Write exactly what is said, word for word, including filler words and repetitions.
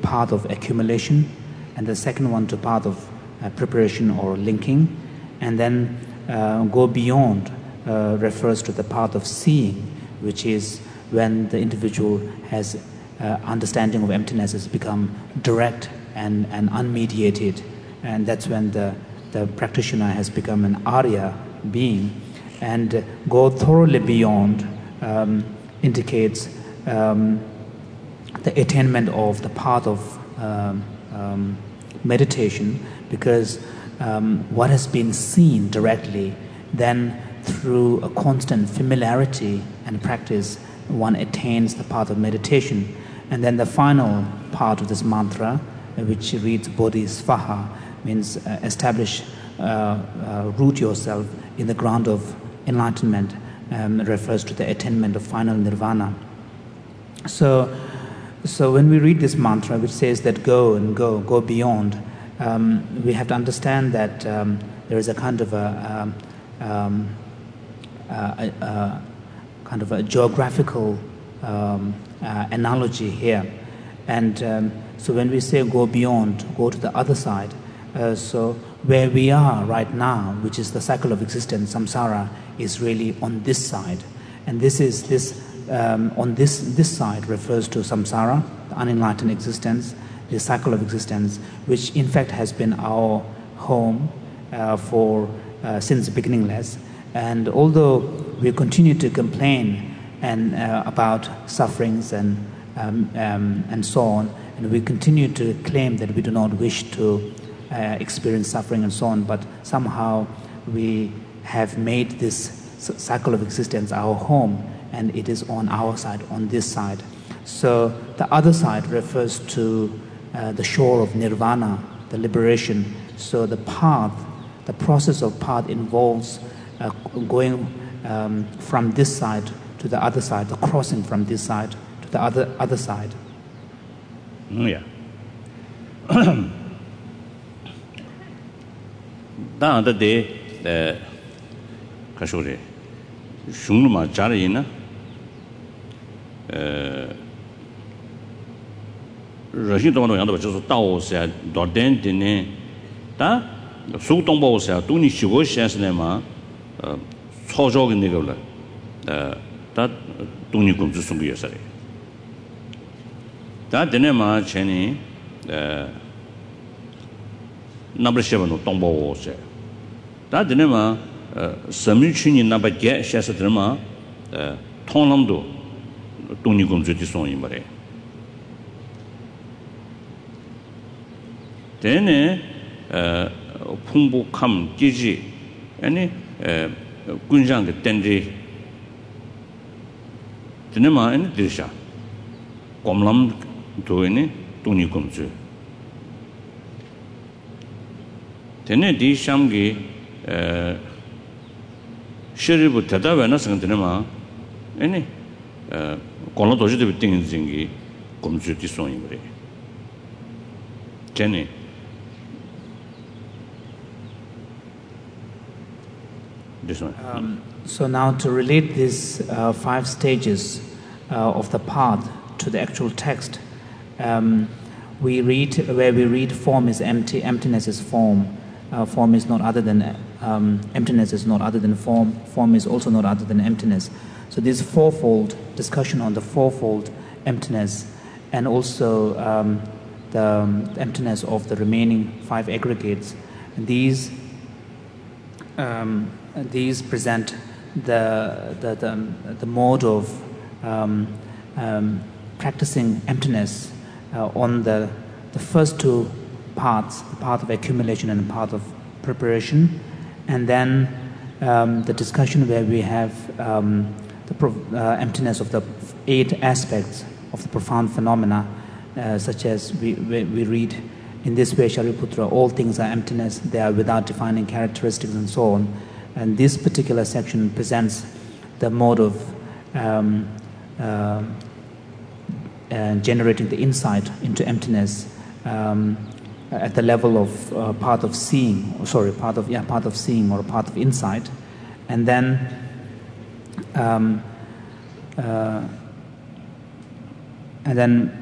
path of accumulation, and the second one to path of uh, preparation or linking, and then uh, go beyond uh, refers to the path of seeing, which is when the individual has uh, understanding of emptiness has become direct and, and unmediated, and that's when the, the practitioner has become an Arya being. And uh, go thoroughly beyond um, indicates um, the attainment of the path of um, um, meditation, because um, what has been seen directly, then through a constant familiarity and practice, one attains the path of meditation. And then the final part of this mantra, which reads Bodhisvaha, means uh, establish, uh, uh, root yourself in the ground of enlightenment, um, refers to the attainment of final nirvana. So, so when we read this mantra, which says that go and go, go beyond, um, we have to understand that um, there is a kind of a, um, um, a, a, a kind of a geographical um, uh, analogy here. And um, so when we say go beyond, go to the other side, uh, so where we are right now, which is the cycle of existence, samsara, is really on this side. And this is this um, on this this side refers to samsara, the unenlightened existence, the cycle of existence, which in fact has been our home uh, for uh, since beginningless. And although we continue to complain and uh, about sufferings and um, um, and so on, and we continue to claim that we do not wish to uh, experience suffering and so on, but somehow we have made this cycle of existence our home, and it is on our side, on this side. So the other side refers to uh, the shore of nirvana, the liberation. So the path, the process of path involves uh, going um, from this side to the other side, the crossing from this side to the other other side. Mm, yeah. That the day, the Kashore, Shunuma Jarina, Rashidon and just Tao said, Dorden Dine, that Sutombo said, Tuni Shigo Shaslema, Sojog Nigola, that Tuni comes to Sungu yesterday. That Dinema Chenny, number seven of Tombo said. That Dinema, Samichini number get Shasatrema, Tonamdo, Tuni comes to Son in Mare. Then Pumbo come Gigi, any Gunjang Tendri. Dinema and Disha. Comlam to any Tuni comes to. Then di Shamgi Sheribu Tadavana Santanema, any Colotoji de Tingingi comes to this one. Jenny. This one. Um, so now to relate these uh, five stages uh, of the path to the actual text, um, we read where we read form is empty, emptiness is form. Uh, form is not other than um, emptiness is not other than form. Form is also not other than emptiness. So this fourfold discussion on the fourfold emptiness, and also um, the um, emptiness of the remaining five aggregates. And these um, these present the the the, the mode of um, um, practicing emptiness uh, on the the first two paths, the path of accumulation and the path of preparation, and then um, the discussion where we have um, the pro- uh, emptiness of the eight aspects of the profound phenomena, uh, such as we, we, we read in this way, Shariputra, all things are emptiness, they are without defining characteristics and so on. And this particular section presents the mode of um, uh, uh, generating the insight into emptiness um, at the level of uh, path of seeing, or sorry, path of yeah, path of seeing or path of insight, and then um, uh, and then